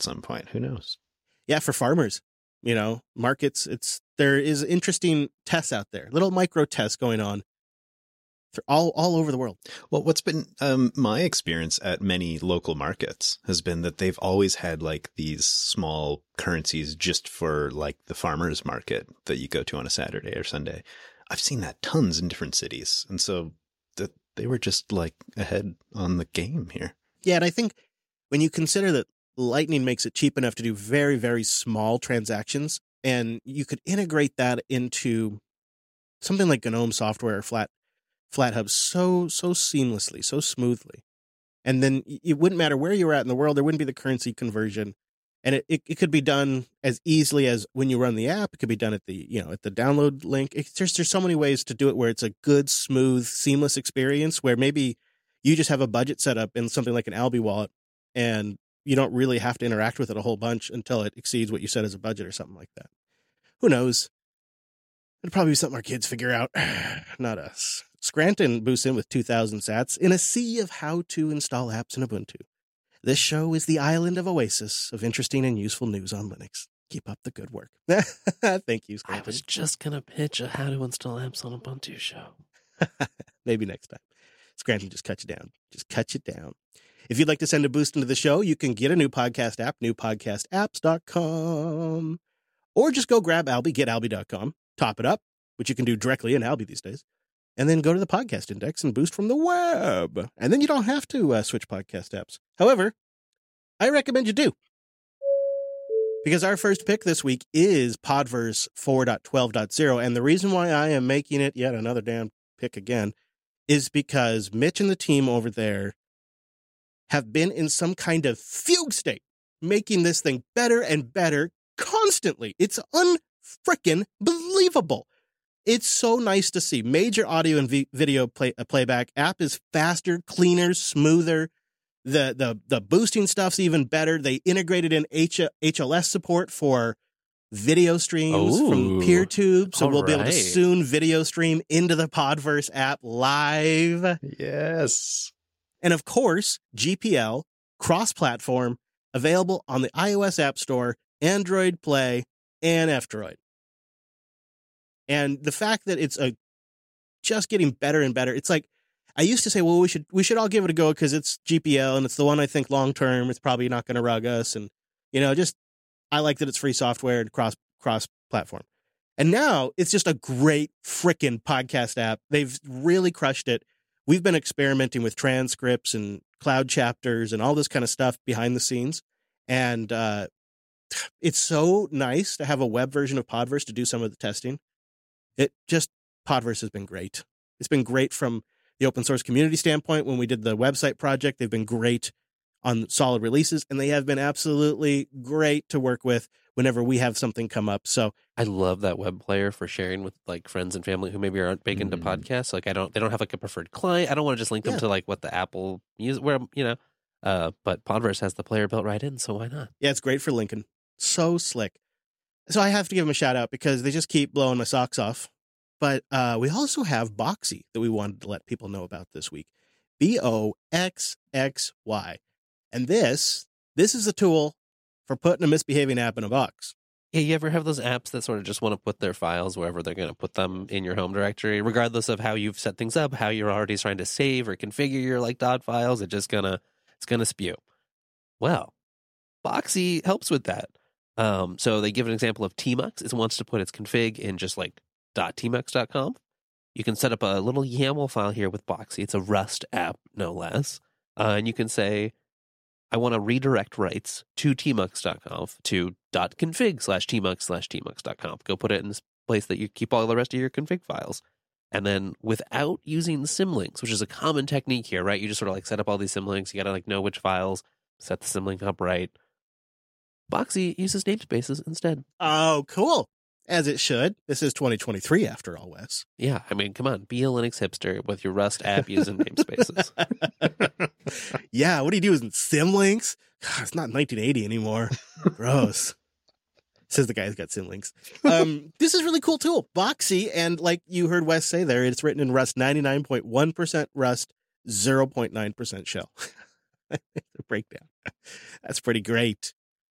at some point. Who knows? Yeah, for farmers, markets, there is interesting tests out there, little micro tests going on all over the world. Well, what's been my experience at many local markets has been that they've always had like these small currencies just for like the farmers market that you go to on a Saturday or Sunday. I've seen that tons in different cities. And so that they were just like ahead on the game here. Yeah. And I think when you consider that Lightning makes it cheap enough to do very, very small transactions, and you could integrate that into something like GNOME software or FlatHub so seamlessly, so smoothly. And then it wouldn't matter where you were at in the world. There wouldn't be the currency conversion. And it could be done as easily as when you run the app. It could be done at the download link. There's so many ways to do it where it's a good, smooth, seamless experience where maybe you just have a budget set up in something like an Alby wallet and you don't really have to interact with it a whole bunch until it exceeds what you set as a budget or something like that. Who knows? It'll probably be something our kids figure out, not us. Scranton boosts in with 2,000 sats in a sea of how to install apps in Ubuntu. This show is the island of oasis of interesting and useful news on Linux. Keep up the good work. Thank you, Scranton. I was just going to pitch a how to install apps on Ubuntu show. Maybe next time. Scranton just cut you down. Just cut you down. If you'd like to send a boost into the show, you can get a new podcast app, newpodcastapps.com. Or just go grab Alby, getalby.com, top it up, which you can do directly in Alby these days, and then go to the podcast index and boost from the web. And then you don't have to switch podcast apps. However, I recommend you do. Because our first pick this week is Podverse 4.12.0. And the reason why I am making it yet another damn pick again is because Mitch and the team over there have been in some kind of fugue state, making this thing better and better constantly. It's unfrickin' believable. It's so nice to see. Major audio and video playback. App is faster, cleaner, smoother. The boosting stuff's even better. They integrated in HLS support for video streams from PeerTube. So we'll be able to soon video stream into the Podverse app live. Yes. And of course, GPL, cross-platform, available on the iOS App Store, Android Play, and F-Droid. And the fact that it's just getting better and better, it's like, I used to say, well, we should all give it a go because it's GPL and it's the one I think long-term, it's probably not going to rug us. And, I like that it's free software and cross-platform. And now it's just a great frickin' podcast app. They've really crushed it. We've been experimenting with transcripts and cloud chapters and all this kind of stuff behind the scenes. And it's so nice to have a web version of Podverse to do some of the testing. Podverse has been great. It's been great from the open source community standpoint. When we did the website project, they've been great on solid releases, and they have been absolutely great to work with whenever we have something come up. So I love that web player for sharing with like friends and family who maybe aren't big into podcasts. Like they don't have like a preferred client. I don't want to just link them to like what the Apple use but Podverse has the player built right in. So why not? Yeah, it's great for Lincoln. So slick. So I have to give them a shout out because they just keep blowing my socks off. But we also have Boxy that we wanted to let people know about this week. BOXXY. And this is a tool for putting a misbehaving app in a box. Yeah, you ever have those apps that sort of just want to put their files wherever they're going to put them in your home directory, regardless of how you've set things up, how you're already trying to save or configure your like dot files, it's gonna spew. Well, Boxy helps with that. So they give an example of Tmux. It wants to put its config in just like .tmux.com. You can set up a little YAML file here with Boxy. It's a Rust app, no less. And you can say, I want to redirect rights to tmux.com to .config/tmux/tmux.com. Go put it in this place that you keep all the rest of your config files. And then without using symlinks, which is a common technique here, right? You just sort of like set up all these symlinks. You got to like know which files, set the symlink up right. Boxy uses namespaces instead. Oh, cool. As it should. This is 2023 after all, Wes. Yeah, I mean, come on. Be a Linux hipster with your Rust app using namespaces. Yeah, what do you do? Using symlinks? God, it's not 1980 anymore. Gross. Says the guy who's got symlinks. This is a really cool tool. Boxy, and like you heard Wes say there, it's written in Rust 99.1% Rust, 0.9% shell. The breakdown. That's pretty great.